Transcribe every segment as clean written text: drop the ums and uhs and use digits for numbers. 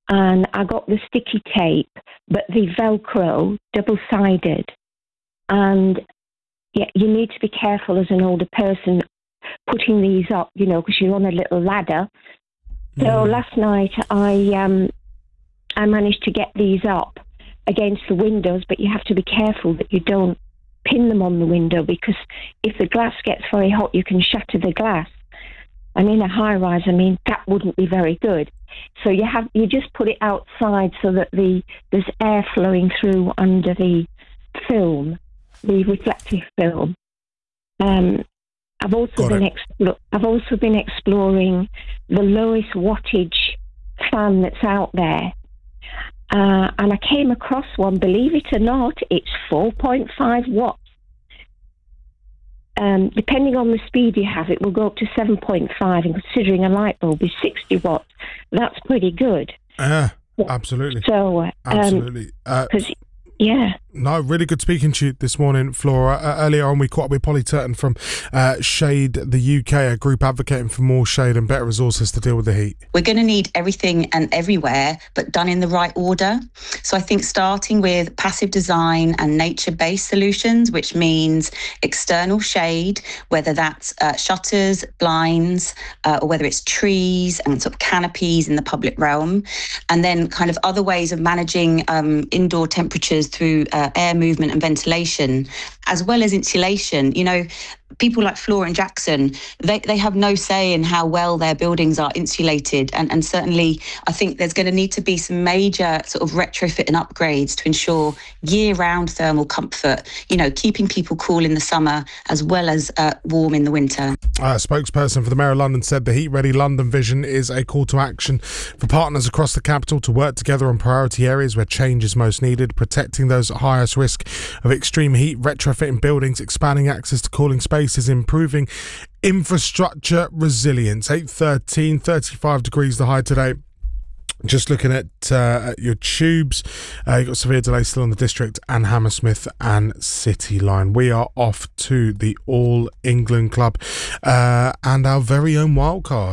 and I got the sticky tape, but the Velcro, double-sided. And yeah, you need to be careful as an older person putting these up, because you're on a little ladder. So last night I managed to get these up against the windows, but you have to be careful that you don't pin them on the window, because if the glass gets very hot, you can shatter the glass. And in a high-rise, that wouldn't be very good. So you just put it outside so that there's air flowing through under the film, the reflective film. I've also been exploring the lowest wattage fan that's out there, and I came across one. Believe it or not, it's 4.5 watts. Depending on the speed you have, it will go up to 7.5, and considering a light bulb is 60 watts, that's pretty good. Absolutely. So, absolutely. Yeah. No, really good speaking to you this morning, Flora. Earlier on, we caught up with Polly Turton from Shade the UK, a group advocating for more shade and better resources to deal with the heat. We're going to need everything and everywhere, but done in the right order. So I think starting with passive design and nature-based solutions, which means external shade, whether that's shutters, blinds, or whether it's trees and sort of canopies in the public realm, and then kind of other ways of managing indoor temperatures through air movement and ventilation, as well as insulation. People like Flora and Jackson, they have no say in how well their buildings are insulated. And certainly, I think there's going to need to be some major sort of retrofit and upgrades to ensure year-round thermal comfort, keeping people cool in the summer as well as warm in the winter. A spokesperson for the Mayor of London said the Heat Ready London vision is a call to action for partners across the capital to work together on priority areas where change is most needed, protecting those at highest risk of extreme heat, retrofitting buildings, expanding access to cooling spaces, improving infrastructure resilience. 8:13, 35 degrees the high today. Just looking at your tubes, you've got severe delay still on the District and Hammersmith and City line. We are off to the All England Club and our very own wildcard.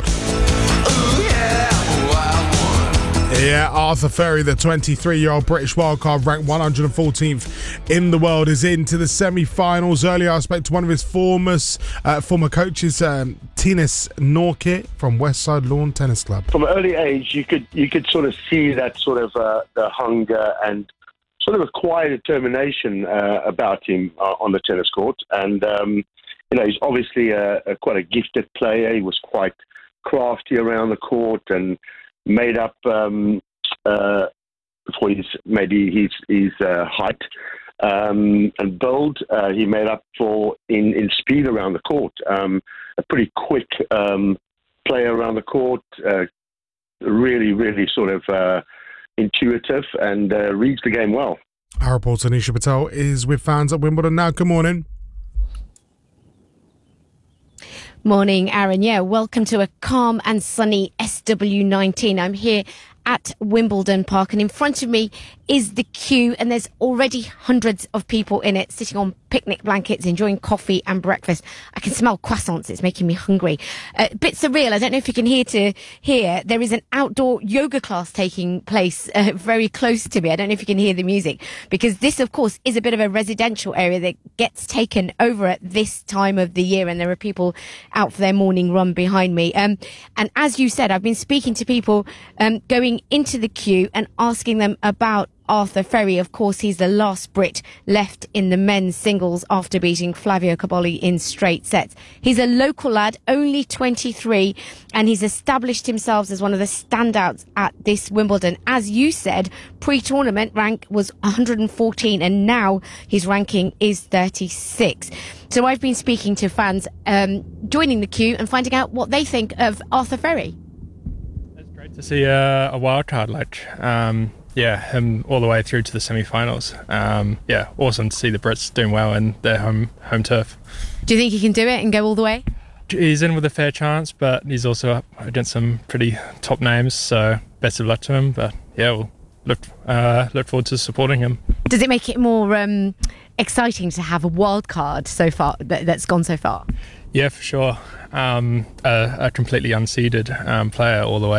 Yeah, Arthur Ferry, the 23-year-old British wildcard, ranked 114th in the world, is into the semi-finals. Earlier, I spoke to one of his former coaches, Tinis Norkit from Westside Lawn Tennis Club. From an early age, you could sort of see that sort of the hunger and sort of a quiet determination about him on the tennis court. And he's obviously quite a gifted player. He was quite crafty around the court and made up for his height and build. He made up for in speed around the court. A pretty quick player around the court. Really, really sort of intuitive and reads the game well. Our reporter Nisha Patel is with fans at Wimbledon now. Good morning. Morning, Aaron. Yeah, welcome to a calm and sunny SW19. I'm here at Wimbledon Park, and in front of me is the queue, and there's already hundreds of people in it sitting on picnic blankets enjoying coffee and breakfast. I can smell croissants. It's making me hungry. A bit surreal. I don't know if you can hear there is an outdoor yoga class taking place very close to me. I don't know if you can hear the music, because this, of course, is a bit of a residential area that gets taken over at this time of the year, and there are people out for their morning run behind me. And as you said, I've been speaking to people going into the queue and asking them about Arthur Ferry. Of course, he's the last Brit left in the men's singles after beating Flavio Cobolli in straight sets. He's a local lad, only 23, and he's established himself as one of the standouts at this Wimbledon. As you said, pre-tournament rank was 114, and now his ranking is 36. So I've been speaking to fans joining the queue and finding out what they think of Arthur Ferry. It's great to see a wildcard him all the way through to the semi-finals. Awesome to see the Brits doing well in their home turf. Do you think he can do it and go all the way? He's in with a fair chance, but he's also up against some pretty top names, so best of luck to him. But yeah, we'll look forward to supporting him. Does it make it more exciting to have a wild card so far that's gone so far? Yeah, for sure. A completely unseeded player all the way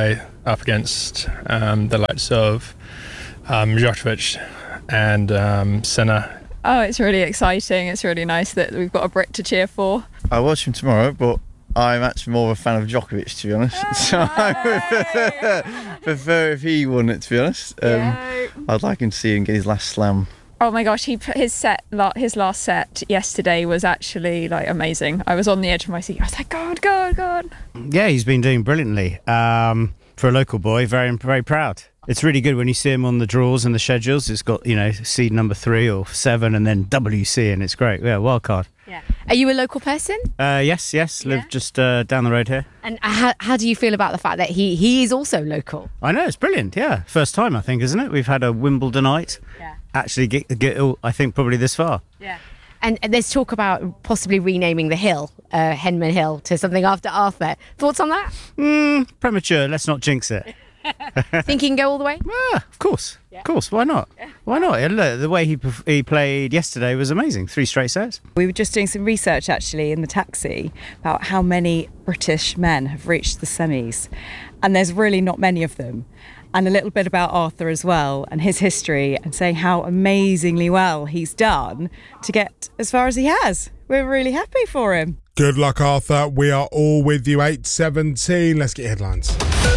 up against the likes of Djokovic and Senna. Oh, it's really exciting. It's really nice that we've got a Brit to cheer for. I'll watch him tomorrow, but I'm actually more of a fan of Djokovic, to be honest. So I would prefer if he won it, to be honest. I'd like him to see him get his last slam. Oh my gosh, his last set yesterday was actually like amazing. I was on the edge of my seat. I was like, God. Yeah, he's been doing brilliantly. For a local boy, very, very proud. It's really good when you see him on the draws and the schedules. It's got, seed number 3 or 7 and then WC, and it's great. Yeah, wild card. Yeah. Are you a local person? Yes. Live just down the road here. And how do you feel about the fact that he is also local? I know, it's brilliant, yeah. First time, I think, isn't it? We've had a Wimbledonite actually get I think, probably this far. Yeah. And there's talk about possibly renaming the hill, Henman Hill, to something after Arthur. Thoughts on that? Premature, let's not jinx it. Think he can go all the way? Of course. Yeah. Of course, why not? Why not? Look, the way he played yesterday was amazing. 3 straight sets. We were just doing some research actually in the taxi about how many British men have reached the semis, and there's really not many of them. And a little bit about Arthur as well and his history, and saying how amazingly well he's done to get as far as he has. We're really happy for him. Good luck, Arthur. We are all with you. 8:17. Let's get headlines.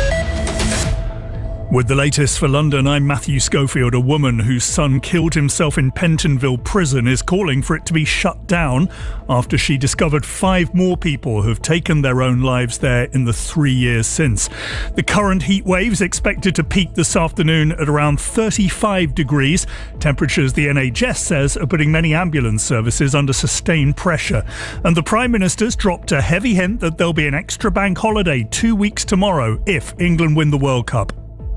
With the latest for London, I'm Matthew Schofield. A woman whose son killed himself in Pentonville prison is calling for it to be shut down after she discovered 5 more people who've taken their own lives there in the 3 years since. The current heat wave is expected to peak this afternoon at around 35 degrees. Temperatures, the NHS says, are putting many ambulance services under sustained pressure. And the Prime Minister's dropped a heavy hint that there'll be an extra bank holiday 2 weeks tomorrow if England win the World Cup.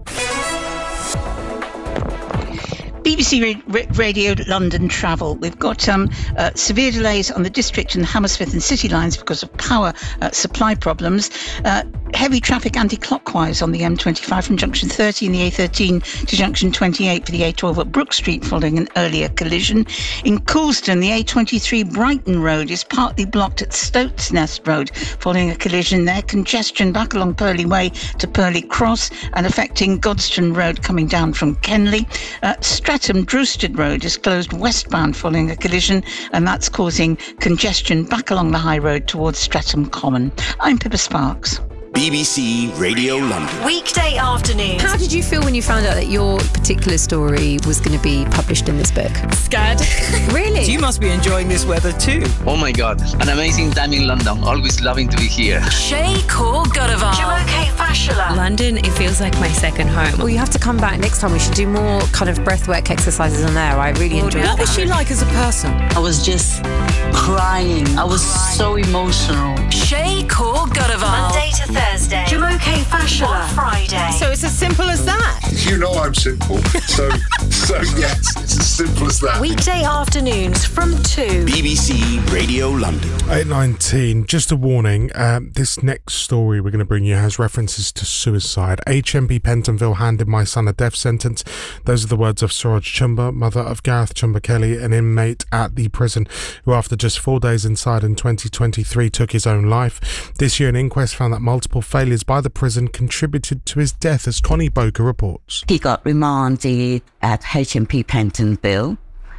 BBC Radio London travel. We've got severe delays on the District and Hammersmith and City lines because of power supply problems. Heavy traffic anti-clockwise on the M25 from junction 30 and the A13 to junction 28 for the A12 at Brook Street following an earlier collision. In Coulsdon, the A23 Brighton Road is partly blocked at Stoats Nest Road following a collision there. Congestion back along Purley Way to Purley Cross and affecting Godstone Road coming down from Kenley. Streatham Drewstead Road is closed westbound following a collision, and that's causing congestion back along the High Road towards Streatham Common. I'm Pippa Sparks. BBC Radio London. Weekday afternoons. How did you feel when you found out that your particular story was going to be published in this book? Scared. Really? You must be enjoying this weather too. Oh my God, an amazing time in London. Always loving to be here. Shay Core Godavar. Jumoke Fashola. London, it feels like my second home. Well, you have to come back next time. We should do more kind of breathwork exercises on there. I really enjoyed that. What was she like as a person? I was just crying. I was so emotional. Shay Core Godavar. Monday to Thursday. Jumoke Fashola on Friday. So it's as simple as that. You know I'm simple. So yes, it's as simple as that. Weekday afternoons from 2. BBC Radio London. 8:19. Just a warning. This next story we're going to bring you has references to suicide. HMP Pentonville handed my son a death sentence. Those are the words of Suraj Chumba, mother of Gareth Chumba Kelly, an inmate at the prison who, after just 4 days inside in 2023, took his own life. This year, an inquest found that multiple failures by the prison contributed to his death, as Connie Boker reports. He got remanded at HMP Pentonville,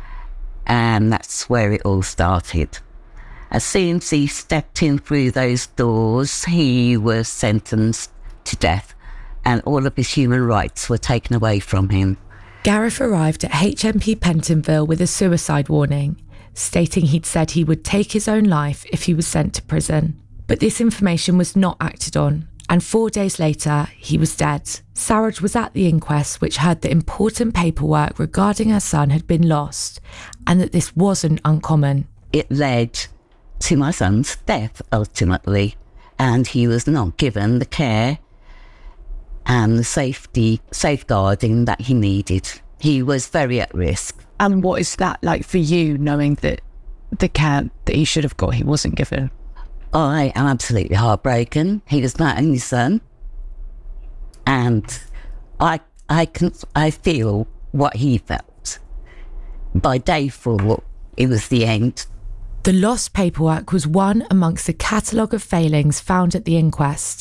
and that's where it all started. As soon as he stepped in through those doors, he was sentenced to death, and all of his human rights were taken away from him. Gareth arrived at HMP Pentonville with a suicide warning, stating he'd said he would take his own life if he was sent to prison. But this information was not acted on, and 4 days later, he was dead. Saraj was at the inquest, which heard that important paperwork regarding her son had been lost, and that this wasn't uncommon. It led to my son's death, ultimately, and he was not given the care and the safeguarding that he needed. He was very at risk. And what is that like for you, knowing that the care that he should have got, he wasn't given? I am absolutely heartbroken. He was my only son, and I feel what he felt. By day 4, it was the end. The lost paperwork was one amongst the catalogue of failings found at the inquest.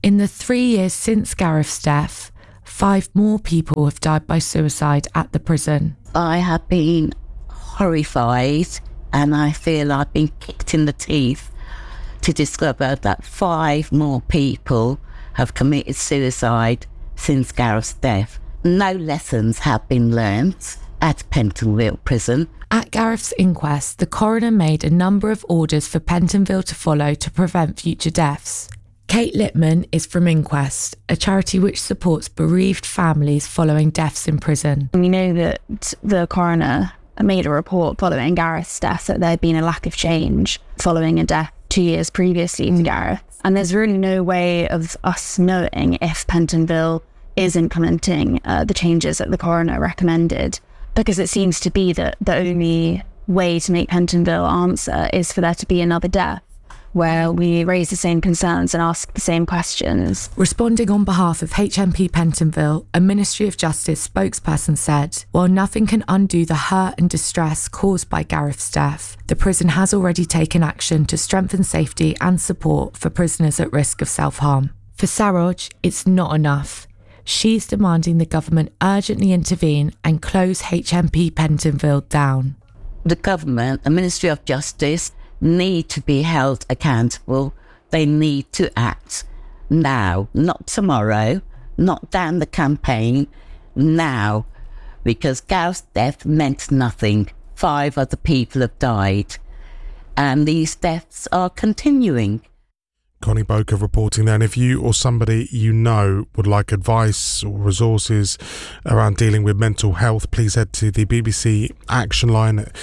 In the 3 years since Gareth's death, 5 more people have died by suicide at the prison. I have been horrified, and I feel I've been kicked in the teeth to discover that 5 more people have committed suicide since Gareth's death. No lessons have been learnt at Pentonville Prison. At Gareth's inquest, the coroner made a number of orders for Pentonville to follow to prevent future deaths. Kate Littman is from Inquest, a charity which supports bereaved families following deaths in prison. We know that the coroner made a report following Gareth's death that there had been a lack of change following a death 2 years previously to Gareth. And there's really no way of us knowing if Pentonville is implementing the changes that the coroner recommended, because it seems to be that the only way to make Pentonville answer is for there to be another death, where we raise the same concerns and ask the same questions. Responding on behalf of HMP Pentonville, a Ministry of Justice spokesperson said, while nothing can undo the hurt and distress caused by Gareth's death, the prison has already taken action to strengthen safety and support for prisoners at risk of self-harm. For Saroj, it's not enough. She's demanding the government urgently intervene and close HMP Pentonville down. The government, the Ministry of Justice, need to be held accountable. They need to act now, not tomorrow, not down the campaign, now, because Gareth's death meant nothing. 5 other people have died, and these deaths are continuing. Connie Boker reporting then. If you or somebody you know would like advice or resources around dealing with mental health, please head to the BBC Action Line at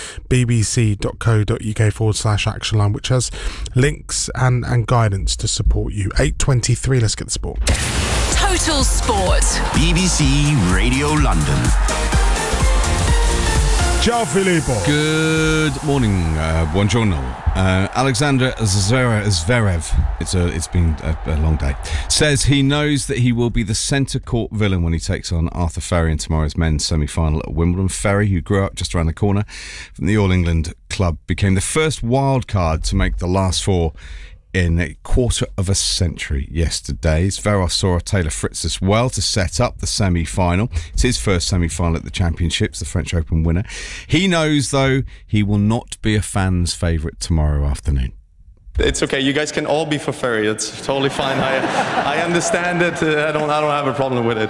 bbc.co.uk/action line, which has links and guidance to support you. 8:23, let's get the sport. Total Sport. BBC Radio London. Ciao Filippo. Good morning, buongiorno. Alexander Zverev, it's been a long day, says he knows that he will be the centre court villain when he takes on Arthur Ferry in tomorrow's men's semi-final at Wimbledon. Ferry, who grew up just around the corner from the All England club, became the first wild card to make the last 4 in a quarter of a century yesterday. Zverev saw Taylor Fritz as well to set up the semi-final. It's his first semi-final at the Championships, the French Open winner. He knows, though, he will not be a fan's favourite tomorrow afternoon. It's okay. You guys can all be for Ferry. It's totally fine. I understand it. I don't have a problem with it.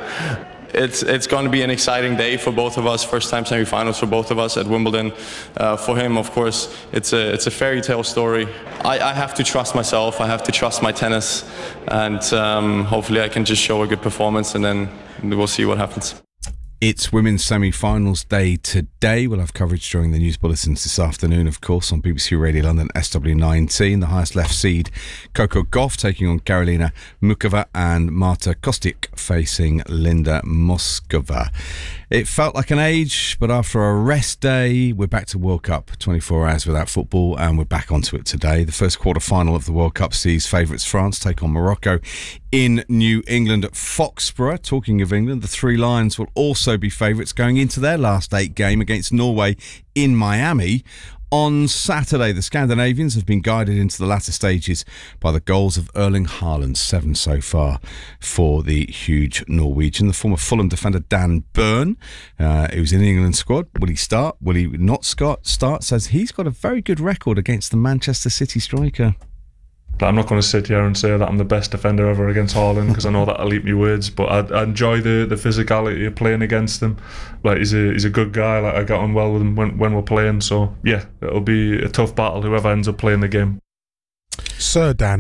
It's going to be an exciting day for both of us. First time semi-finals for both of us at Wimbledon. For him, of course, it's a fairy tale story. I have to trust myself. I have to trust my tennis, and hopefully I can just show a good performance, and then we'll see what happens. It's women's semi-finals day today. We'll have coverage during the news bulletins this afternoon, of course, on BBC Radio London SW19. The highest left seed, Coco Gauff, taking on Karolina Muchova, and Marta Kostyuk facing Linda Moskova. It felt like an age, but after a rest day, we're back to World Cup. 24 hours without football, and we're back onto it today. The first quarter-final of the World Cup sees favourites France take on Morocco in New England at Foxborough. Talking of England, the Three Lions will also be favourites going into their last 8 game against Norway in Miami. On Saturday, the Scandinavians have been guided into the latter stages by the goals of Erling Haaland, 7 so far for the huge Norwegian. The former Fulham defender Dan Burn, who's in the England squad, will he start? Will he not start? Says he's got a very good record against the Manchester City striker. I'm not going to sit here and say that I'm the best defender ever against Haaland, because I know that'll eat me words, but I enjoy the physicality of playing against him. Like, he's a good guy. Like, I get on well with him when we're playing, so yeah, it'll be a tough battle whoever ends up playing the game. Sir Dan